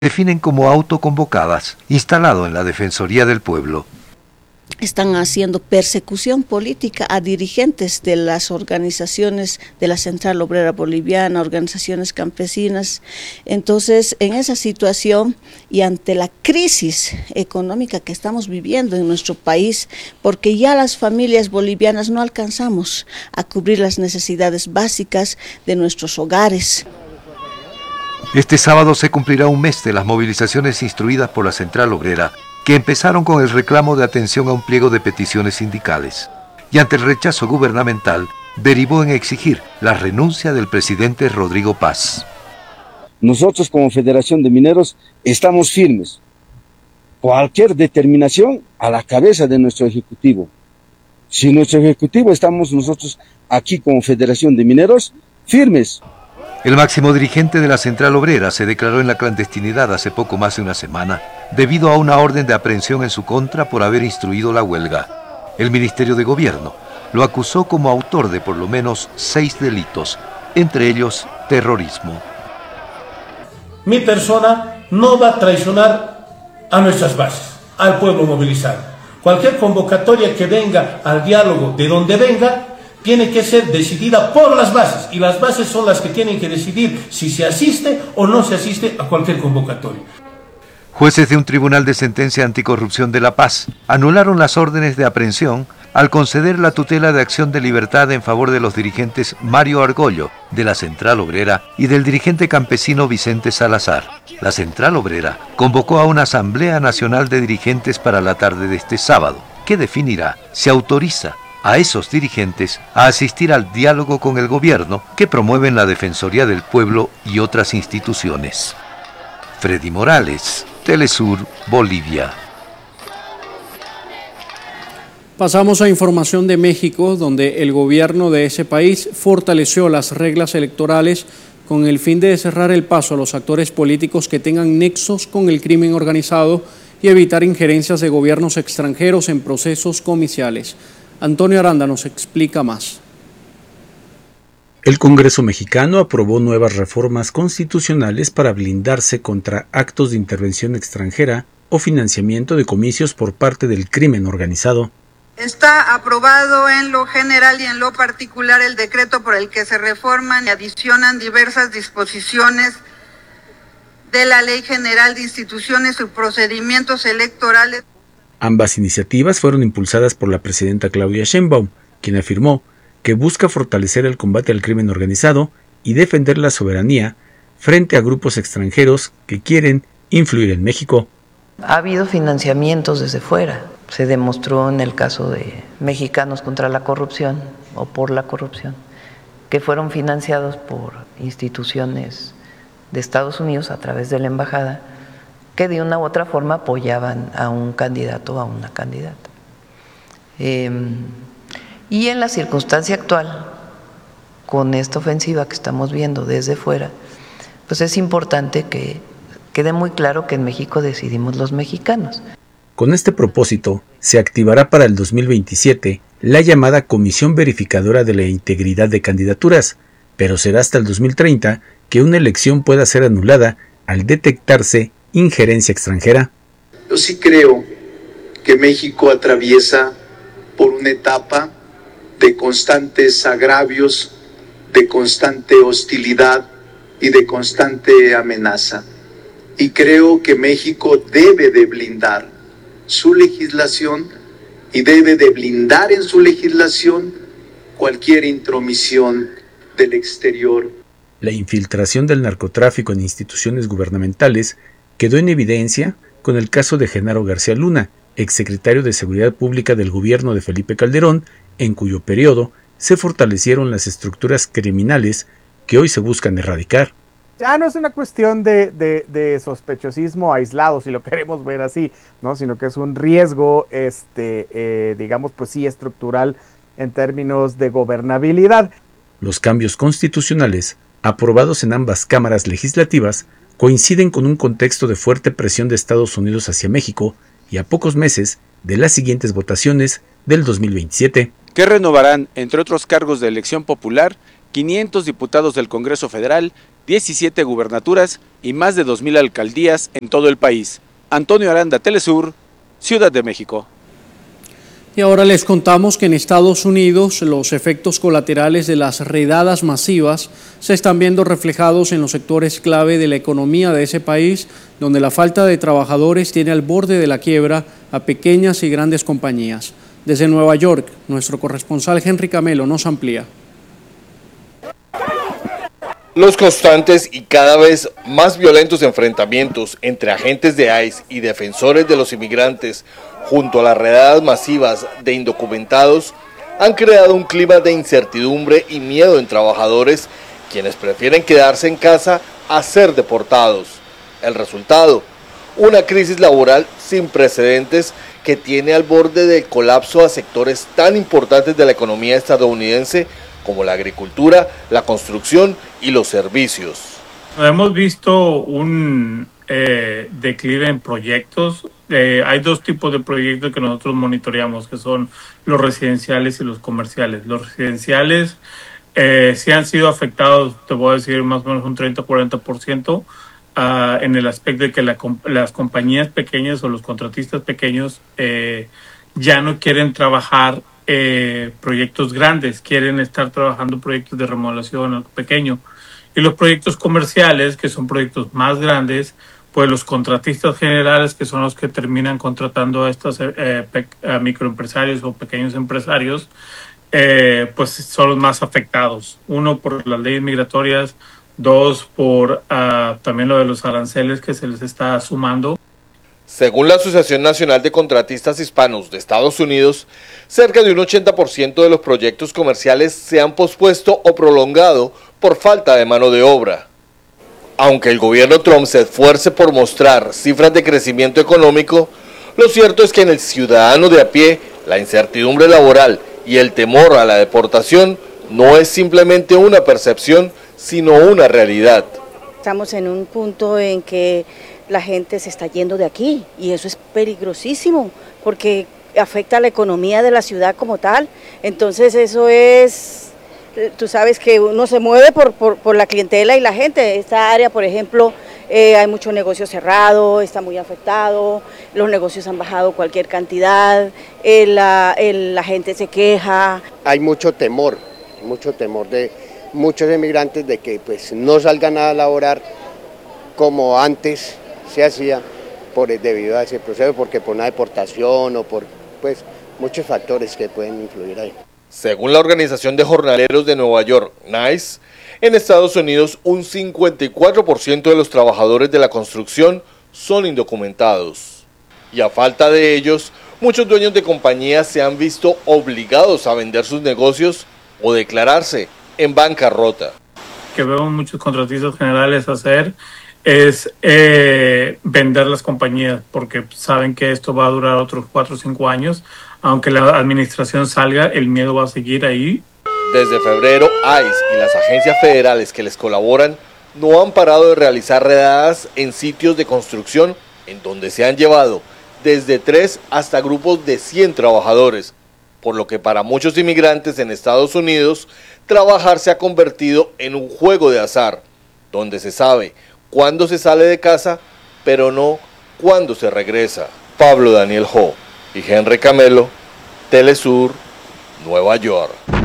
definen como autoconvocadas, instalado en la Defensoría del Pueblo. Están haciendo persecución política a dirigentes de las organizaciones de la Central Obrera Boliviana, organizaciones campesinas. Entonces, en esa situación y ante la crisis económica que estamos viviendo en nuestro país, porque ya las familias bolivianas no alcanzamos a cubrir las necesidades básicas de nuestros hogares. Este sábado se cumplirá un mes de las movilizaciones instruidas por la Central Obrera, que empezaron con el reclamo de atención a un pliego de peticiones sindicales, y ante el rechazo gubernamental, derivó en exigir la renuncia del presidente Rodrigo Paz. Nosotros como Federación de Mineros estamos firmes. Cualquier determinación a la cabeza de nuestro Ejecutivo. Si nuestro Ejecutivo estamos nosotros aquí como Federación de Mineros firmes. El máximo dirigente de la Central Obrera se declaró en la clandestinidad hace poco más de una semana, debido a una orden de aprehensión en su contra por haber instruido la huelga. El Ministerio de Gobierno lo acusó como autor de por lo menos 6 delitos, entre ellos terrorismo. Mi persona no va a traicionar a nuestras bases, al pueblo movilizado. Cualquier convocatoria que venga al diálogo de donde venga, tiene que ser decidida por las bases, y las bases son las que tienen que decidir si se asiste o no se asiste a cualquier convocatoria. Jueces de un tribunal de sentencia anticorrupción de La Paz anularon las órdenes de aprehensión al conceder la tutela de acción de libertad en favor de los dirigentes Mario Argollo, de la Central Obrera, y del dirigente campesino Vicente Salazar. La Central Obrera convocó a una Asamblea Nacional de Dirigentes para la tarde de este sábado, que definirá si autoriza a esos dirigentes a asistir al diálogo con el gobierno que promueven la Defensoría del Pueblo y otras instituciones. Freddy Morales, Telesur, Bolivia. Pasamos a información de México, donde el gobierno de ese país fortaleció las reglas electorales con el fin de cerrar el paso a los actores políticos que tengan nexos con el crimen organizado y evitar injerencias de gobiernos extranjeros en procesos comiciales. Antonio Aranda nos explica más. El Congreso mexicano aprobó nuevas reformas constitucionales para blindarse contra actos de intervención extranjera o financiamiento de comicios por parte del crimen organizado. Está aprobado en lo general y en lo particular el decreto por el que se reforman y adicionan diversas disposiciones de la Ley General de Instituciones y Procedimientos Electorales. Ambas iniciativas fueron impulsadas por la presidenta Claudia Sheinbaum, quien afirmó que busca fortalecer el combate al crimen organizado y defender la soberanía frente a grupos extranjeros que quieren influir en México. Ha habido financiamientos desde fuera. Se demostró en el caso de Mexicanos contra la Corrupción o por la corrupción, que fueron financiados por instituciones de Estados Unidos a través de la embajada, que de una u otra forma apoyaban a un candidato o a una candidata. Y en la circunstancia actual, con esta ofensiva que estamos viendo desde fuera, pues es importante que quede muy claro que en México decidimos los mexicanos. Con este propósito, se activará para el 2027 la llamada Comisión Verificadora de la Integridad de Candidaturas, pero será hasta el 2030 que una elección pueda ser anulada al detectarse injerencia extranjera. Yo sí creo que México atraviesa por una etapa de constantes agravios, de constante hostilidad y de constante amenaza. Y creo que México debe de blindar su legislación y debe de blindar en su legislación cualquier intromisión del exterior. La infiltración del narcotráfico en instituciones gubernamentales quedó en evidencia con el caso de Genaro García Luna, exsecretario de Seguridad Pública del gobierno de Felipe Calderón, en cuyo periodo se fortalecieron las estructuras criminales que hoy se buscan erradicar. Ya no es una cuestión de sospechosismo aislado, si lo queremos ver así, ¿no? Sino que es un riesgo, digamos, pues sí, estructural en términos de gobernabilidad. Los cambios constitucionales, aprobados en ambas cámaras legislativas, coinciden con un contexto de fuerte presión de Estados Unidos hacia México y a pocos meses de las siguientes votaciones del 2027. Que renovarán, entre otros cargos de elección popular, 500 diputados del Congreso Federal 17 gubernaturas y más de 2.000 alcaldías en todo el país. Antonio Aranda, Telesur, Ciudad de México. Y ahora les contamos que en Estados Unidos los efectos colaterales de las redadas masivas se están viendo reflejados en los sectores clave de la economía de ese país, donde la falta de trabajadores tiene al borde de la quiebra a pequeñas y grandes compañías. Desde Nueva York, nuestro corresponsal Henry Camelo nos amplía. Los constantes y cada vez más violentos enfrentamientos entre agentes de ICE y defensores de los inmigrantes, junto a las redadas masivas de indocumentados, han creado un clima de incertidumbre y miedo en trabajadores, quienes prefieren quedarse en casa a ser deportados. El resultado, una crisis laboral sin precedentes que tiene al borde del colapso a sectores tan importantes de la economía estadounidense como la agricultura, la construcción y los servicios. Hemos visto un declive en proyectos. Hay dos tipos de proyectos que nosotros monitoreamos, que son los residenciales y los comerciales. Los residenciales sí han sido afectados, te voy a decir, más o menos un 30-40%, en el aspecto de que las compañías pequeñas o los contratistas pequeños ya no quieren trabajar proyectos grandes, quieren estar trabajando proyectos de remodelación pequeño. Y los proyectos comerciales, que son proyectos más grandes, pues los contratistas generales, que son los que terminan contratando a estos microempresarios o pequeños empresarios, pues son los más afectados. Uno, por las leyes migratorias; dos, por también lo de los aranceles que se les está sumando. Según la Asociación Nacional de Contratistas Hispanos de Estados Unidos, cerca de un 80% de los proyectos comerciales se han pospuesto o prolongado por falta de mano de obra. Aunque el gobierno Trump se esfuerce por mostrar cifras de crecimiento económico, lo cierto es que en el ciudadano de a pie, la incertidumbre laboral y el temor a la deportación no es simplemente una percepción, sino una realidad. Estamos en un punto en que la gente se está yendo de aquí y eso es peligrosísimo porque afecta a la economía de la ciudad como tal. Entonces eso es, tú sabes que uno se mueve por la clientela y la gente. Esta área, por ejemplo, hay mucho negocio cerrado, está muy afectado, los negocios han bajado cualquier cantidad, la gente se queja. Hay mucho temor de muchos emigrantes de que pues no salgan a laborar como antes se hacía debido a ese proceso, porque por una deportación o por pues muchos factores que pueden influir ahí. Según la Organización de Jornaleros de Nueva York, NICE, en Estados Unidos un 54% de los trabajadores de la construcción son indocumentados. Y a falta de ellos, muchos dueños de compañías se han visto obligados a vender sus negocios o declararse en bancarrota. Que vemos muchos contratistas generales hacer es vender las compañías, porque saben que esto va a durar otros 4 o 5 años. Aunque la administración salga, el miedo va a seguir ahí. Desde febrero, ICE y las agencias federales que les colaboran no han parado de realizar redadas en sitios de construcción en donde se han llevado desde 3 hasta grupos de 100 trabajadores, por lo que para muchos inmigrantes en Estados Unidos, trabajar se ha convertido en un juego de azar, donde se sabe cuándo se sale de casa, pero no cuándo se regresa. Pablo Daniel Ho y Henry Camelo, Telesur, Nueva York.